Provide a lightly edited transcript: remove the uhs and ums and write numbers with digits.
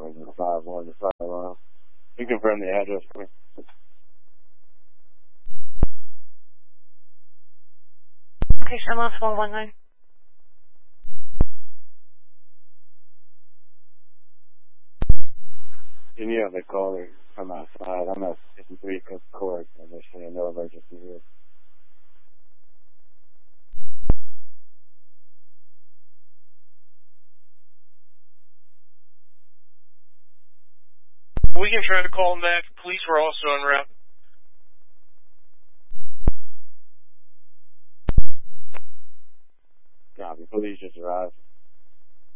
5-1 to 5-1. You confirm the address for me? Okay, Shamrock 419. And you have the caller from outside. I'm at 53 Court, and there's no emergency here. We can try to call them back. Police were also en route. Copy. Police just arrived.